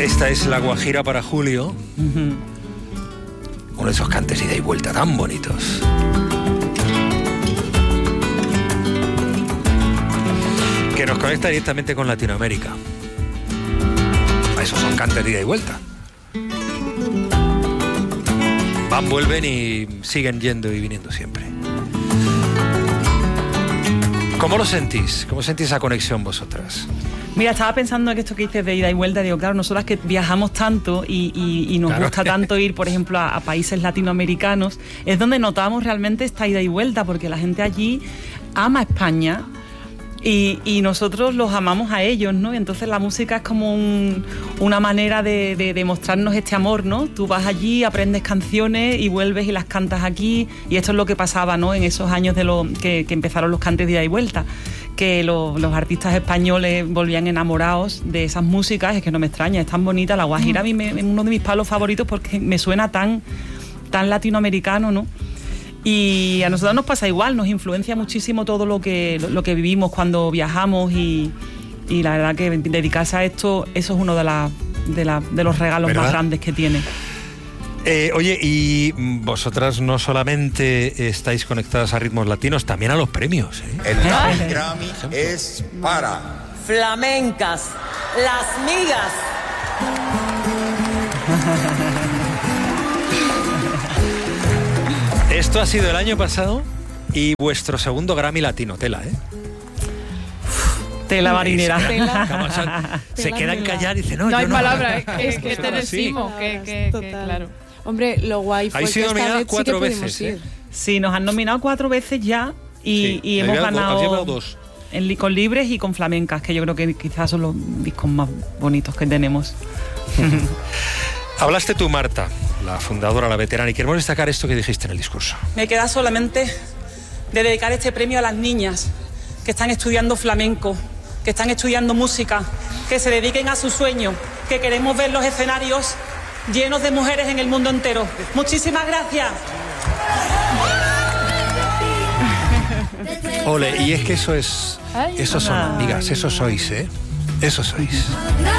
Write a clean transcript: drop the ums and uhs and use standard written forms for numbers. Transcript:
Esta es La Guajira para Julio. Uno de esos cantes ida y vuelta tan bonitos. Que nos conecta directamente con Latinoamérica. Esos son cantes de ida y vuelta. Van, vuelven y siguen yendo y viniendo siempre. ¿Cómo lo sentís? ¿Cómo sentís esa conexión vosotras? Mira, estaba pensando en esto que dices de ida y vuelta. Digo, claro, nosotras que viajamos tanto y nos gusta tanto ir, por ejemplo, a países latinoamericanos, es donde notamos realmente esta ida y vuelta, porque la gente allí ama España y nosotros los amamos a ellos, ¿no? Y entonces la música es como una manera de mostrarnos este amor, ¿no? Tú vas allí, aprendes canciones y vuelves y las cantas aquí, y esto es lo que pasaba, ¿no? En esos años que empezaron los cantes de ida y vuelta, que los artistas españoles volvían enamorados de esas músicas. Es que no me extraña, es tan bonita. La Guajira a mí es uno de mis palos favoritos porque me suena tan latinoamericano, ¿no? Y a nosotros nos pasa igual, nos influencia muchísimo todo lo que vivimos cuando viajamos y la verdad que dedicarse a esto, eso es uno de los regalos, ¿verdad?, más grandes que tiene. Oye, y vosotras no solamente estáis conectadas a ritmos latinos, también a los premios, ¿eh? El Grammy es para Flamencas, Las Migas. Esto ha sido el año pasado y vuestro segundo Grammy latino, tela, ¿eh? Tela marinera. Se quedan callados y dicen, no hay yo palabra, es que te decimos que claro. Hombre, lo guay fue que esta vez 4 veces, ¿eh? Sí, nos han nominado 4 veces ya y hemos ganado 2. Con Libres y con Flamencas, que yo creo que quizás son los discos más bonitos que tenemos. Hablaste tú, Marta, la fundadora, la veterana, y queremos destacar esto que dijiste en el discurso. Me queda solamente de dedicar este premio a las niñas que están estudiando flamenco, que están estudiando música, que se dediquen a su sueño, que queremos ver los escenarios llenos de mujeres en el mundo entero. Muchísimas gracias. Ole, y es que eso son amigas, eso sois, ¿eh? Eso sois.